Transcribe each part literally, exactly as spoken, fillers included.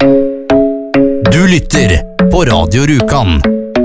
Du lytter på Radio Rjukan.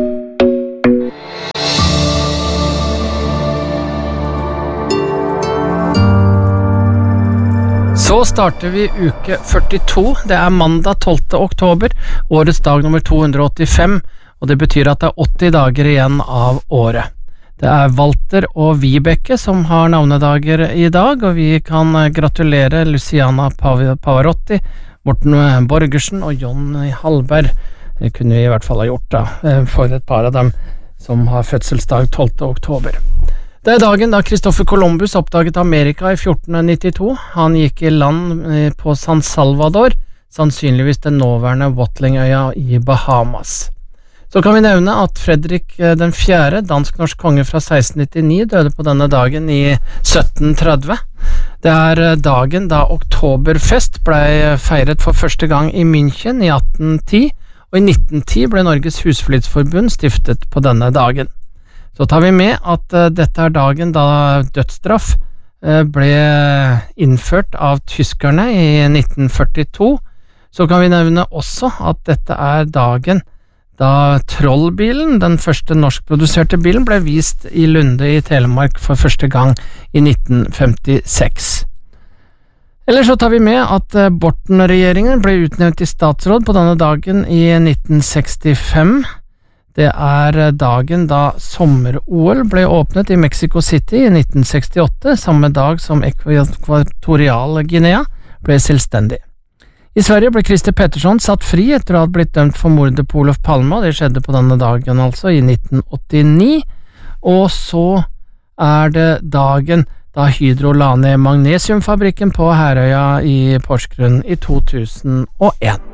Så starter vi uke førtito, det er mandag tolvte oktober, årets dag nummer to hundre åttifem, og det betyr at det er åtti dager igjen av året. Det er Walter og Vibeke som har navnedager i dag, og vi kan gratulere Luciana Pav- Pavarotti, Morten Borgersen og Jonny Hallberg. Det kunne vi i hvert fall ha gjort da, for et par av dem som har fødselsdag tolvte oktober. Det er dagen da Christopher Columbus oppdaget Amerika i fjorten nittito. Han gikk i land på San Salvador, sannsynligvis den nåværende Watlingøya i Bahamas. Så kan vi nevne at Fredrik den fjerde, dansk-norsk konge fra seksten nittini, døde på denne dagen i sytten tretti. Det er dagen da Oktoberfest ble feiret for første gang i München i atten ti, og i nitten ti ble Norges Husflidsforbund stiftet på denne dagen. Så tar vi med at uh, dette er dagen da dødsstraff uh, ble innført av tyskerne i nitten førtito. Så kan vi nevne også at dette er dagen da Trollbilen, den første norskproduserte bilen, ble vist i Lunde i Telemark for første gang i nitten femtiseks. Eller så tar vi med at uh, Borten-regjeringen ble utnevnt i statsråd på denne dagen i nitten sekstifem. Det er dagen da sommer-O L ble åpnet i Mexico City i nitten sekstiåtte, samme dag som Ekvatorial Guinea ble selvstendig. I Sverige ble Christer Pettersson satt fri etter å ha blitt dømt for mordet på Olof Palme, og det skjedde på denne dagen altså i nitten åttini. Og så er det dagen da Hydro la ned magnesiumfabrikken på Herøya i Porsgrunn i to tusen og en.